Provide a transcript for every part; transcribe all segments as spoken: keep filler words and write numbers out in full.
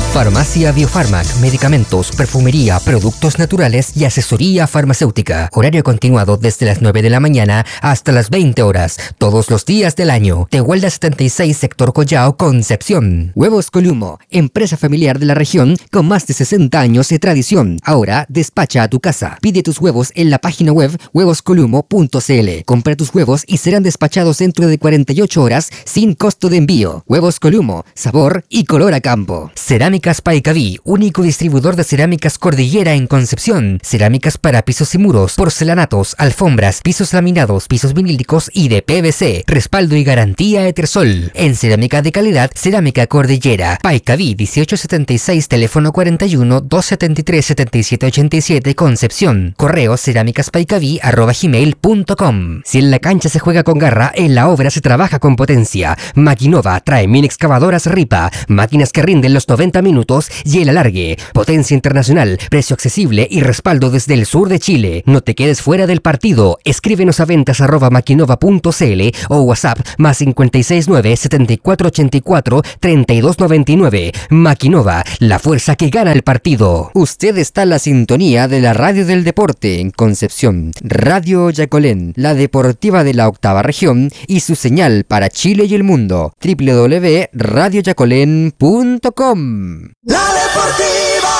Farmacia Biofarmac, medicamentos, perfumería, productos naturales y asesoría farmacéutica. Horario continuado desde las nueve de la mañana hasta las veinte horas, todos los días del año. Tehuelda setenta y seis, sector Collao, Concepción. Huevos Columo, empresa familiar de la región con más de sesenta años de tradición. Ahora despacha a tu casa. Pide tus huevos en la página web huevos columo punto c l. Compra tus huevos y serán despachados dentro de cuarenta y ocho horas sin costo de envío. Huevos Columo, sabor y color a campo. Cerámicas Paicaví, único distribuidor de cerámicas Cordillera en Concepción. Cerámicas para pisos y muros, porcelanatos, alfombras, pisos laminados, pisos vinílicos y de P V C. Respaldo y garantía Etersol. En cerámica de calidad, Cerámica Cordillera. Paicaví dieciocho setenta y seis, teléfono cuarenta y uno, doscientos setenta y tres, setenta y siete ochenta y siete, Concepción. Correo cerámicaspaicaví arroba gmail punto com. Si en la cancha se juega con garra, en la obra se trabaja con potencia. Maquinova trae mini excavadoras Ripa, máquinas que rinden los noventa minutos y el alargue. Potencia internacional, precio accesible y respaldo desde el sur de Chile. No te quedes fuera del partido. Escríbenos a ventas arroba maquinova punto c l o WhatsApp más cincuenta y seis nueve, setenta y cuatro ochenta y cuatro, treinta y dos noventa y nueve. Maquinova, la fuerza que gana el partido. Usted está en la sintonía de la radio del deporte en Concepción. Radio Yacolén, la deportiva de la octava región y su señal para Chile y el mundo. doble u doble u doble u punto radio yacolén punto com. La Deportiva.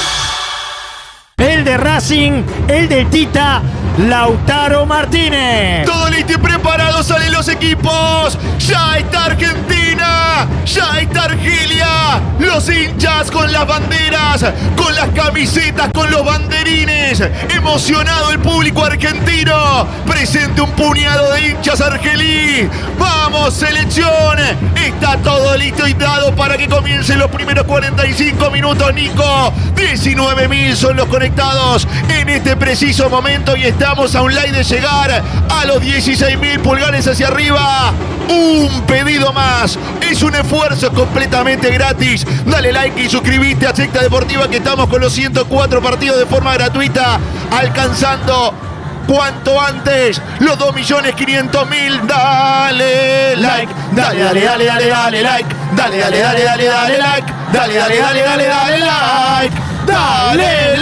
El de Racing, el del Tita, Lautaro Martínez. Todo listo y preparado, salen los equipos. Ya está Argentina, ya está Argelia. Los hinchas con las banderas, con las camisetas, con los banderines. Emocionado el público argentino. Presente un puñado de hinchas argelí. Vamos, selección. Está todo listo y dado para que comiencen los primeros cuarenta y cinco minutos, Nico. diecinueve mil son los conectados en este preciso momento y estamos a un like de llegar a los dieciséis mil pulgares hacia arriba. Un pedido más. Es un esfuerzo completamente gratis. Dale like y suscríbete a Secta Deportiva, que estamos con los ciento cuatro partidos de forma gratuita, alcanzando cuanto antes los dos millones quinientos mil. Dale like, dale, dale, dale, dale, dale like, dale, dale, dale, dale, dale like, dale, dale, dale, dale, dale like, dale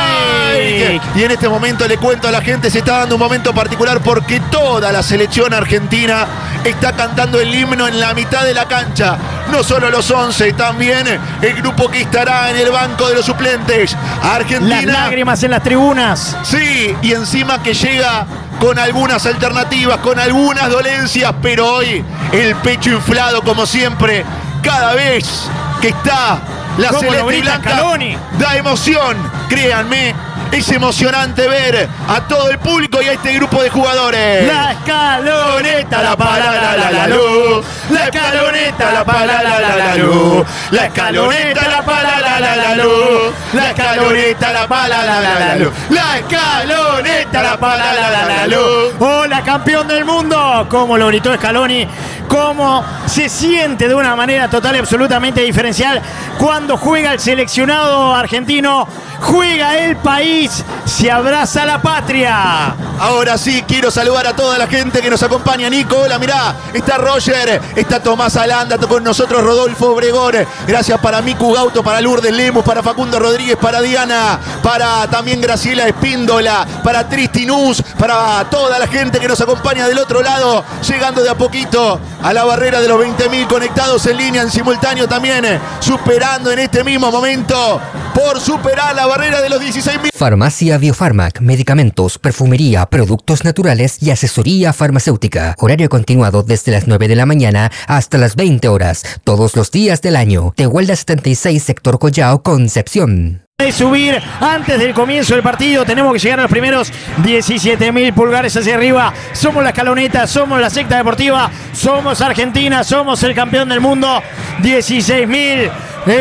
like. Y en este momento le cuento a la gente, se está dando un momento particular porque toda la selección argentina está cantando el himno en la mitad de la cancha. No solo los once, también el grupo que estará en el banco de los suplentes. Argentina. Las lágrimas en las tribunas. Sí, y encima que llega con algunas alternativas, con algunas dolencias, pero hoy el pecho inflado como siempre. Cada vez que está la celeste y blanca, Scaloni, da emoción, créanme. Es emocionante ver a todo el público y a este grupo de jugadores. La escaloneta, la para la la la luz. La escaloneta, la para la la la luz. La escaloneta, la para la la la luz. La escaloneta, la para la la la luz. La escaloneta, la para la la la luz. Hola, campeón del mundo. Cómo lo gritó Scaloni, cómo se siente de una manera total y absolutamente diferencial cuando juega el seleccionado argentino, juega el país, se abraza la patria. Ahora sí, quiero saludar a toda la gente que nos acompaña. Nico, hola, mirá, está Roger, está Tomás Alanda, con nosotros Rodolfo Obregón. Gracias para Miku Gauto, para Lourdes Lemus, para Facundo Rodríguez, para Diana, para también Graciela Espíndola, para Tristinus, para toda la gente que nos acompaña del otro lado, llegando de a poquito a la barrera de los veinte mil conectados en línea en simultáneo también, superando en este mismo momento por superar la barrera de los dieciséis mil. Farmacia Biofarmac, medicamentos, perfumería, productos naturales y asesoría farmacéutica. Horario continuado desde las nueve de la mañana hasta las veinte horas, todos los días del año. Tehuelda setenta y seis, sector Collao, Concepción. De subir antes del comienzo del partido, tenemos que llegar a los primeros diecisiete mil pulgares hacia arriba. Somos la escaloneta, somos la secta deportiva, somos Argentina, somos el campeón del mundo. dieciséis mil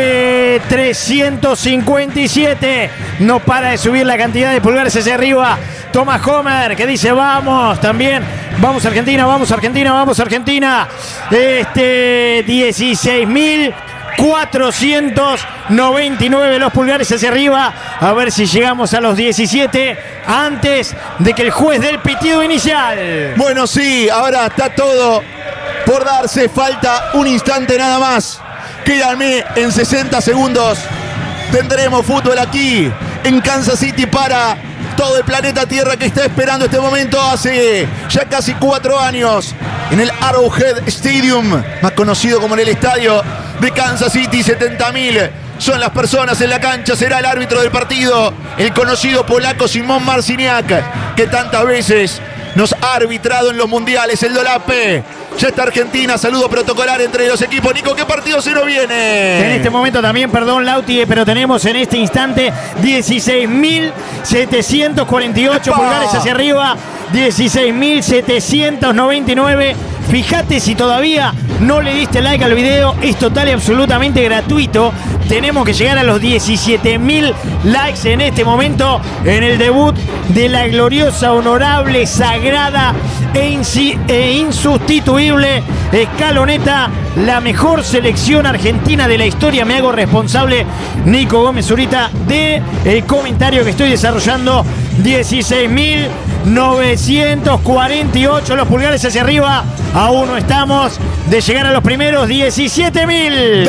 trescientos cincuenta y siete. No para de subir la cantidad de pulgares hacia arriba. Thomas Homer, que dice vamos también. Vamos Argentina, vamos Argentina, vamos Argentina. Este dieciséis mil cuatrocientos noventa y nueve los pulgares hacia arriba. A ver si llegamos a los diecisiete antes de que el juez dé el pitido inicial. Bueno, sí, ahora está todo por darse. Falta un instante nada más. Créanme, en sesenta segundos tendremos fútbol aquí en Kansas City para todo el planeta Tierra que está esperando este momento hace ya casi cuatro años en el Arrowhead Stadium, más conocido como en el estadio de Kansas City. setenta mil son las personas en la cancha. Será el árbitro del partido, el conocido polaco Szymon Marciniak, que tantas veces nos ha arbitrado en los mundiales. El Dolape. Ya está Argentina, saludo protocolar entre los equipos. Nico, ¿qué partido se nos viene? En este momento también, perdón, Lauti, pero tenemos en este instante dieciséis mil setecientos cuarenta y ocho pulgares hacia arriba, dieciséis mil setecientos noventa y nueve. Fíjate si todavía no le diste like al video, es total y absolutamente gratuito. Tenemos que llegar a los diecisiete mil likes en este momento en el debut de la gloriosa, honorable, sagrada e, insi e insustituible Escaloneta, la mejor selección argentina de la historia. Me hago responsable, Nico Gómez Zurita, de el comentario que estoy desarrollando. dieciséis mil novecientos cuarenta y ocho los pulgares hacia arriba. Aún no estamos de llegar a los primeros diecisiete mil.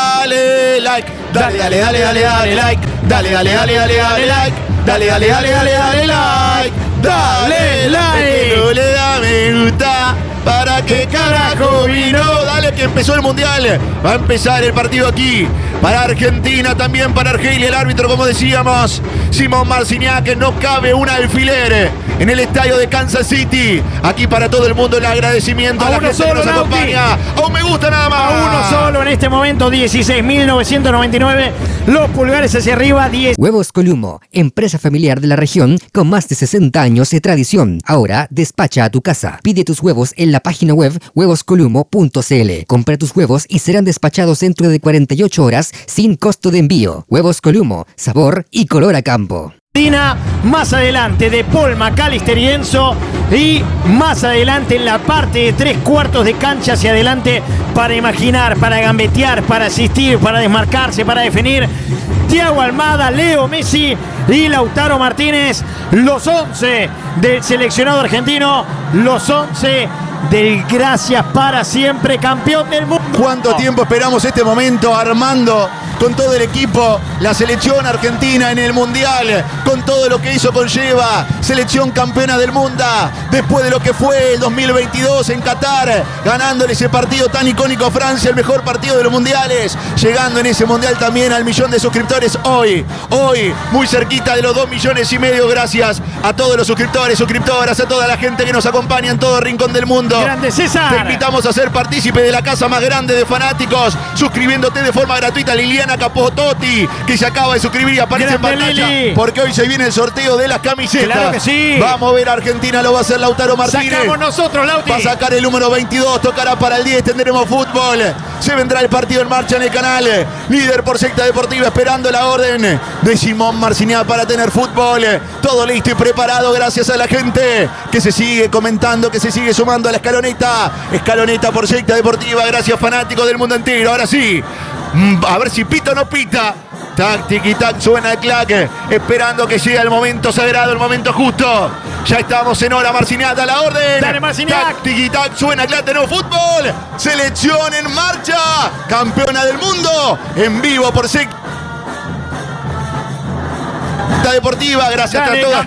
Dale like, dale, dale, dale, dale, dale like, dale, dale, dale, dale, dale like, dale, dale, dale, dale, dale like, dale like, no le da me gusta. ¿Para qué carajo vino? Dale que empezó el mundial. Va a empezar el partido aquí. Para Argentina, también para Argelia. El árbitro, como decíamos, Szymon Marciniak. No cabe un alfiler en el estadio de Kansas City. Aquí para todo el mundo el agradecimiento a, a la gente solo, que nos acompaña. A un me gusta nada más. A uno solo en este momento, dieciséis mil novecientos noventa y nueve. Los pulgares hacia arriba, diez. Huevos Columo, empresa familiar de la región con más de sesenta años de tradición. Ahora despacha a tu casa. Pide tus huevos en la página web huevos columo punto c l. Compra tus huevos y serán despachados dentro de cuarenta y ocho horas sin costo de envío. Huevos Columo, sabor y color a campo. Más adelante de Paul McAllister y Enzo, y más adelante en la parte de tres cuartos de cancha hacia adelante para imaginar, para gambetear, para asistir, para desmarcarse, para definir. Thiago Almada, Leo Messi y Lautaro Martínez, los once del seleccionado argentino, los once del gracias para siempre campeón del mundo. ¿Cuánto tiempo esperamos este momento, armando con todo el equipo la selección argentina en el mundial, con todo lo que hizo conlleva, selección campeona del mundo, después de lo que fue el dos mil veintidós en Qatar, ganándole ese partido tan icónico a Francia, el mejor partido de los mundiales, llegando en ese mundial también al millón de suscriptores hoy, hoy muy cerquita de los dos millones y medio, gracias a todos los suscriptores, suscriptoras, a toda la gente que nos acompaña en todo rincón del mundo. Grande César. Te invitamos a ser partícipe de la casa más grande de fanáticos, suscribiéndote de forma gratuita. Liliana Capototti, que se acaba de suscribir y aparece Grande en pantalla, Lili, porque hoy se viene el sorteo de las camisetas. Claro que sí. Vamos a ver a Argentina, lo va a hacer Lautaro Martínez. Sacamos nosotros, Lauti. Va a sacar el número veintidós, tocará para el diez, tendremos fútbol. Se vendrá el partido en marcha en el canal. Líder por secta deportiva, esperando la orden de Szymon Marciniak para tener fútbol. Todo listo y preparado, gracias a la gente que se sigue comentando, que se sigue sumando a la escaloneta. Escaloneta por secta deportiva, gracias fanáticos del mundo entero. Ahora sí, a ver si pita o no pita. Tac, tiki, tac, suena el claque, esperando que llegue el momento sagrado, el momento justo. Ya estamos en hora, Marciniak, a la orden. Dale, Marciniak. Tac, tiki, tac, suena el claque, no fútbol. Selección en marcha, campeona del mundo, en vivo por secta deportiva. Gracias Dale, a todos.